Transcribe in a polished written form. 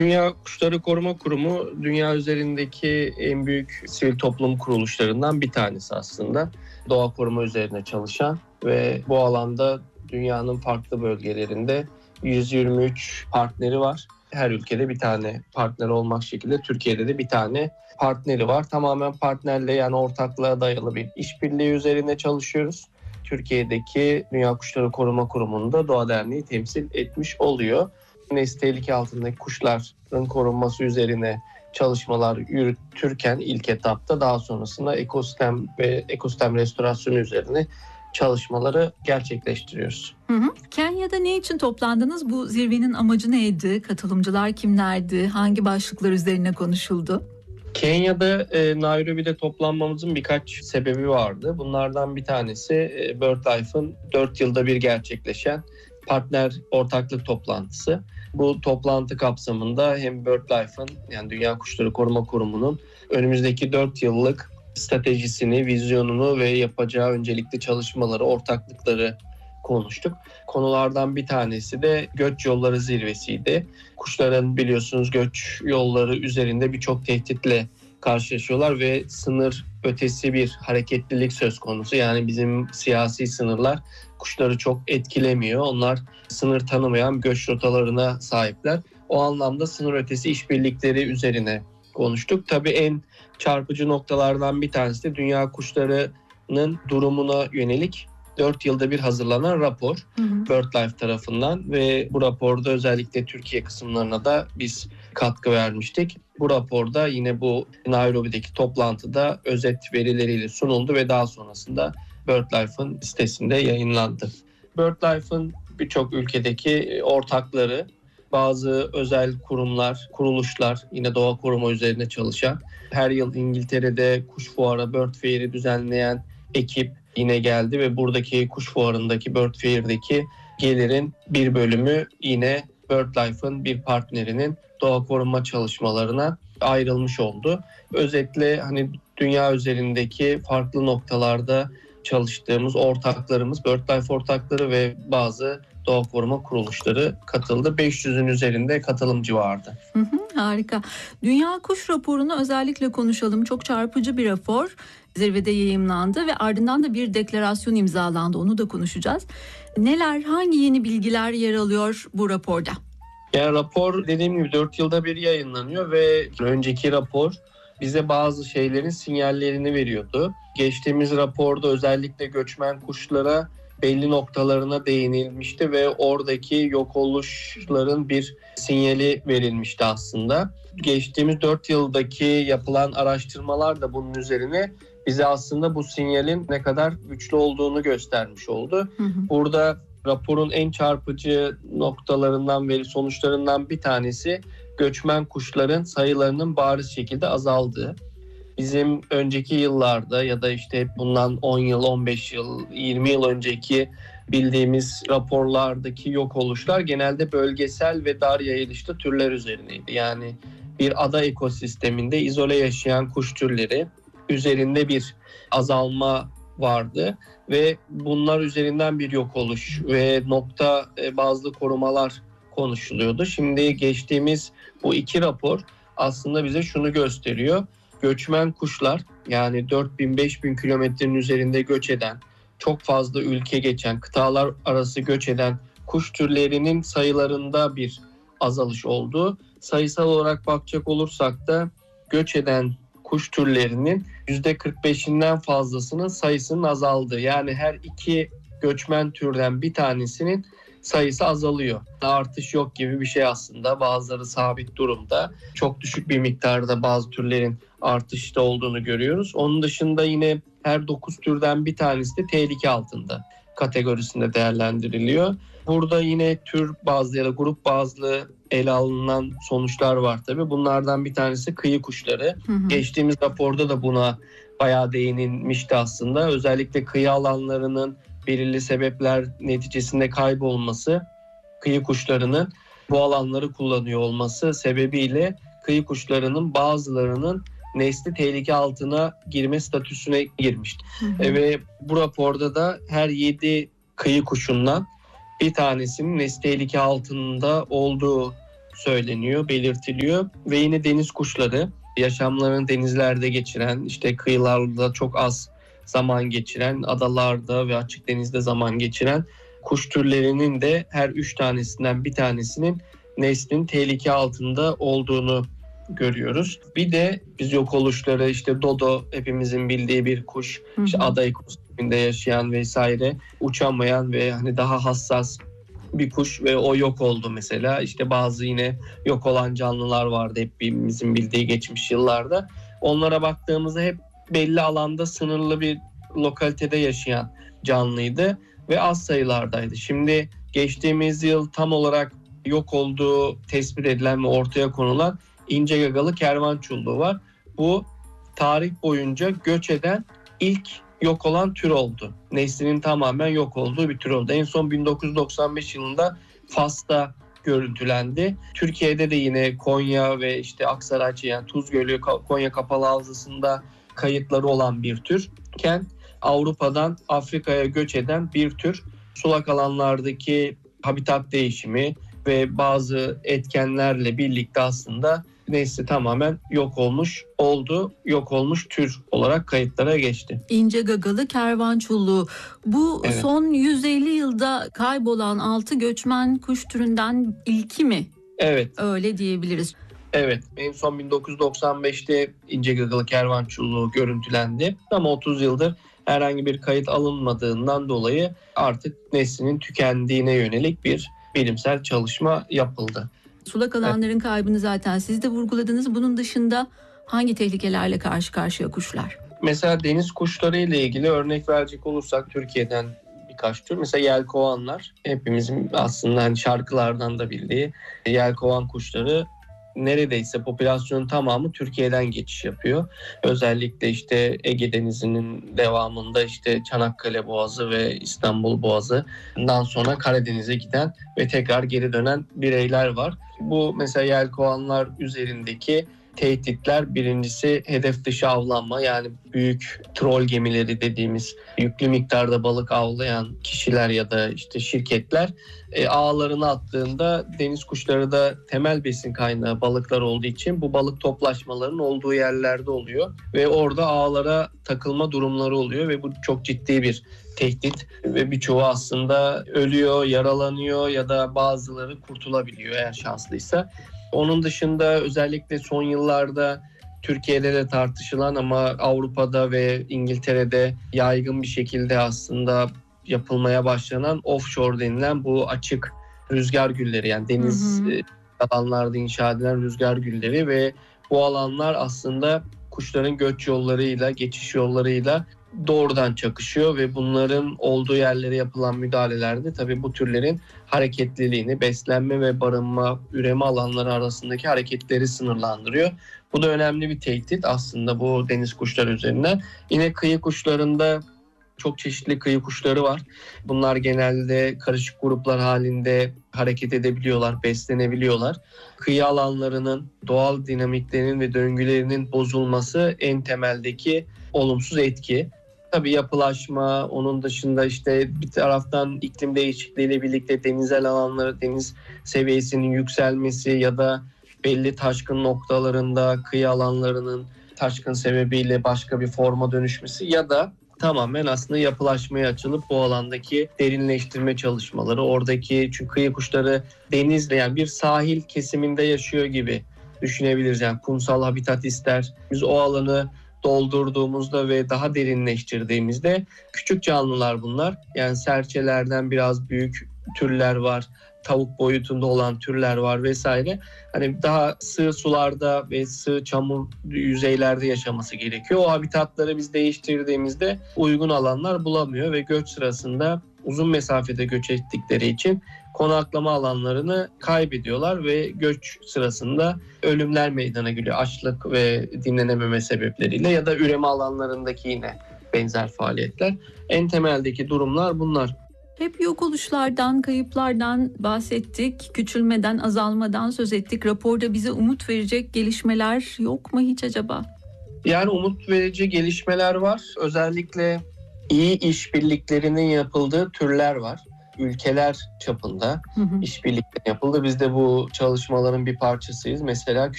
Dünya Kuşları Koruma Kurumu dünya üzerindeki en büyük sivil toplum kuruluşlarından bir tanesi aslında. Doğa koruma üzerine çalışan ve bu alanda dünyanın farklı bölgelerinde 123 partneri var. Her ülkede bir tane partner olmak şekilde Türkiye'de de bir tane partneri var. Tamamen partnerle, yani ortaklığa dayalı bir işbirliği üzerine çalışıyoruz. Türkiye'deki Dünya Kuşları Koruma Kurumu'nda Doğa Derneği temsil etmiş oluyor. Nesli tehlike altındaki kuşların korunması üzerine çalışmalar yürütürken ilk etapta, daha sonrasında ekosistem ve ekosistem restorasyonu üzerine çalışmaları gerçekleştiriyoruz. Kenya'da ne için toplandınız? Bu zirvenin amacı neydi? Katılımcılar kimlerdi? Hangi başlıklar üzerine konuşuldu? Kenya'da Nairobi'de toplanmamızın birkaç sebebi vardı. Bunlardan bir tanesi BirdLife'ın 4 yılda bir gerçekleşen partner ortaklık toplantısı. Bu toplantı kapsamında hem BirdLife'ın, yani Dünya Kuşları Koruma Kurumu'nun önümüzdeki 4 yıllık stratejisini, vizyonunu ve yapacağı öncelikli çalışmaları, ortaklıkları konuştuk. Konulardan bir tanesi de göç yolları zirvesiydi. Kuşların biliyorsunuz göç yolları üzerinde birçok tehditle karşılaşıyorlar ve sınır ötesi bir hareketlilik söz konusu. Yani bizim siyasi sınırlar kuşları çok etkilemiyor. Onlar sınır tanımayan göç rotalarına sahipler. O anlamda sınır ötesi işbirlikleri üzerine konuştuk. Tabii en çarpıcı noktalardan bir tanesi de dünya kuşlarının durumuna yönelik 4 yılda bir hazırlanan rapor BirdLife tarafından ve bu raporda özellikle Türkiye kısımlarına da biz katkı vermiştik. Bu raporda yine bu Nairobi'deki toplantıda özet verileriyle sunuldu ve daha sonrasında BirdLife'ın sitesinde yayınlandı. BirdLife'ın birçok ülkedeki ortakları, bazı özel kurumlar, kuruluşlar, yine doğa koruma üzerine çalışan, her yıl İngiltere'de kuş fuarı, Bird Fair'i düzenleyen ekip yine geldi ve buradaki kuş fuarındaki Bird Fair'deki gelirin bir bölümü yine BirdLife'ın bir partnerinin doğa koruma çalışmalarına ayrılmış oldu. Özetle dünya üzerindeki farklı noktalarda çalıştığımız ortaklarımız, BirdLife ortakları ve bazı doğa koruma kuruluşları katıldı. 500'ün üzerinde katılımcı vardı. Harika. Dünya Kuş raporunu özellikle konuşalım. Çok çarpıcı bir rapor. Zirvede yayımlandı ve ardından da bir deklarasyon imzalandı. Onu da konuşacağız. Neler, hangi yeni bilgiler yer alıyor bu raporda? Yani rapor dediğim gibi 4 yılda bir yayınlanıyor ve önceki rapor bize bazı şeylerin sinyallerini veriyordu. Geçtiğimiz raporda özellikle göçmen kuşlara belli noktalarına değinilmişti ve oradaki yok oluşların bir sinyali verilmişti aslında. Geçtiğimiz 4 yıldaki yapılan araştırmalar da bunun üzerine bize aslında bu sinyalin ne kadar güçlü olduğunu göstermiş oldu. Burada raporun en çarpıcı noktalarından ve sonuçlarından bir tanesi göçmen kuşların sayılarının bariz şekilde azaldığı. Bizim önceki yıllarda ya da işte bundan 10 yıl, 15 yıl, 20 yıl önceki bildiğimiz raporlardaki yok oluşlar genelde bölgesel ve dar yayılışlı türler üzerineydi. Yani bir ada ekosisteminde izole yaşayan kuş türleri üzerinde bir azalma vardı ve bunlar üzerinden bir yok oluş ve nokta bazlı korumalar konuşuluyordu. Şimdi geçtiğimiz bu iki rapor aslında bize şunu gösteriyor. Göçmen kuşlar, yani 4000-5000 kilometrenin üzerinde göç eden, çok fazla ülke geçen, kıtalar arası göç eden kuş türlerinin sayılarında bir azalış oldu. Sayısal olarak bakacak olursak da göç eden kuş türlerinin %45'inden fazlasının sayısının azaldığı. Yani her iki göçmen türden bir tanesinin sayısı azalıyor. Artış yok gibi bir şey aslında. Bazıları sabit durumda. Çok düşük bir miktarda bazı türlerin artışta olduğunu görüyoruz. Onun dışında yine her 9 türden bir tanesi de tehlike altında kategorisinde değerlendiriliyor. Burada yine tür bazlı ya da grup bazlı ele alınan sonuçlar var tabii. Bunlardan bir tanesi kıyı kuşları. Geçtiğimiz raporda da buna bayağı değinilmişti aslında. Özellikle kıyı alanlarının belirli sebepler neticesinde kaybolması, kıyı kuşlarının bu alanları kullanıyor olması sebebiyle kıyı kuşlarının bazılarının nesli tehlike altına girme statüsüne girmişti. Ve bu raporda da her 7 kıyı kuşundan bir tanesinin nesli tehlike altında olduğu söyleniyor, belirtiliyor ve yine deniz kuşları, yaşamlarını denizlerde geçiren, işte kıyılarda çok az zaman geçiren, adalarda ve açık denizde zaman geçiren kuş türlerinin de her 3 tanesinden bir tanesinin neslin tehlike altında olduğunu görüyoruz. Bir de biz yok oluşları, işte dodo hepimizin bildiği bir kuş, işte ada ekosisteminde yaşayan vesaire, uçamayan ve hani daha hassas bir kuş ve o yok oldu mesela. İşte bazı yine yok olan canlılar vardı hepimizin bildiği geçmiş yıllarda. Onlara baktığımızda hep belli alanda sınırlı bir lokalitede yaşayan canlıydı ve az sayılardaydı. Şimdi geçtiğimiz yıl tam olarak yok olduğu tespit edilen ve ortaya konulan ince gagalı kervançulluğu var. Bu tarih boyunca göç eden ilk yok olan tür oldu. Neslinin tamamen yok olduğu bir tür oldu. En son 1995 yılında Fas'ta görüntülendi. Türkiye'de de yine Konya ve işte Aksaray, yani Tuzgölü, Konya Kapalı Havzası'nda kayıtları olan bir türken Avrupa'dan Afrika'ya göç eden bir tür. Sulak alanlardaki habitat değişimi ve bazı etkenlerle birlikte aslında nesli tamamen yok olmuş oldu. Yok olmuş tür olarak kayıtlara geçti. İnce gagalı kervançulluğu. Bu Evet. Son 150 yılda kaybolan 6 göçmen kuş türünden ilki mi? Evet. Öyle diyebiliriz. Evet. En son 1995'te ince gagalı kervançulluğu görüntülendi. Ama 30 yıldır herhangi bir kayıt alınmadığından dolayı artık neslinin tükendiğine yönelik bir bilimsel çalışma yapıldı. Sulak alanların kaybını zaten siz de vurguladınız. Bunun dışında hangi tehlikelerle karşı karşıya kuşlar? Mesela deniz kuşları ile ilgili örnek verecek olursak Türkiye'den birkaç tür. Mesela yelkovanlar, hepimizin aslında hani şarkılardan da bildiği yelkovan kuşları neredeyse popülasyonun tamamı Türkiye'den geçiş yapıyor. Özellikle işte Ege Denizi'nin devamında işte Çanakkale Boğazı ve İstanbul Boğazı'ndan sonra Karadeniz'e giden ve tekrar geri dönen bireyler var. Bu mesela yelkovanlar üzerindeki tehditler, birincisi hedef dışı avlanma, yani büyük trol gemileri dediğimiz yüklü miktarda balık avlayan kişiler ya da işte şirketler ağlarını attığında deniz kuşları da temel besin kaynağı balıklar olduğu için bu balık toplaşmalarının olduğu yerlerde oluyor ve orada ağlara takılma durumları oluyor ve bu çok ciddi bir tehdit ve birçoğu aslında ölüyor, yaralanıyor ya da bazıları kurtulabiliyor eğer şanslıysa. Onun dışında özellikle son yıllarda Türkiye'de de tartışılan ama Avrupa'da ve İngiltere'de yaygın bir şekilde aslında yapılmaya başlanan offshore denilen bu açık rüzgar gülleri, yani deniz alanlarda inşa edilen rüzgar gülleri ve bu alanlar aslında kuşların göç yollarıyla, geçiş yollarıyla doğrudan çakışıyor ve bunların olduğu yerlere yapılan müdahalelerde tabii bu türlerin hareketliliğini, beslenme ve barınma, üreme alanları arasındaki hareketleri sınırlandırıyor. Bu da önemli bir tehdit aslında bu deniz kuşları üzerinden. Yine kıyı kuşlarında çok çeşitli kıyı kuşları var. Bunlar genelde karışık gruplar halinde hareket edebiliyorlar, beslenebiliyorlar. Kıyı alanlarının doğal dinamiklerinin ve döngülerinin bozulması en temeldeki olumsuz etki. Tabii yapılaşma, onun dışında işte bir taraftan iklim değişikliğiyle birlikte denizel alanları, deniz seviyesinin yükselmesi ya da belli taşkın noktalarında kıyı alanlarının taşkın sebebiyle başka bir forma dönüşmesi ya da tamamen aslında yapılaşmaya açılıp bu alandaki derinleştirme çalışmaları, oradaki, çünkü kıyı kuşları denizle, yani bir sahil kesiminde yaşıyor gibi düşünebiliriz. Yani kumsal habitat ister. Biz o alanı doldurduğumuzda ve daha derinleştirdiğimizde küçük canlılar bunlar. Yani serçelerden biraz büyük türler var. Tavuk boyutunda olan türler var vesaire. Hani daha sığ sularda ve sığ çamur yüzeylerde yaşaması gerekiyor. O habitatları biz değiştirdiğimizde uygun alanlar bulamıyor ve göç sırasında uzun mesafede göç ettikleri için konaklama alanlarını kaybediyorlar ve göç sırasında ölümler meydana geliyor. Açlık ve dinlenememe sebepleriyle ya da üreme alanlarındaki yine benzer faaliyetler. En temeldeki durumlar bunlar. Hep yok oluşlardan, kayıplardan bahsettik, küçülmeden, azalmadan söz ettik. Raporda bize umut verecek gelişmeler yok mu hiç acaba? Yani umut verici gelişmeler var. Özellikle iyi işbirliklerinin yapıldığı türler var. ülkeler çapında işbirlikleri yapıldı. Biz de bu çalışmaların bir parçasıyız. Mesela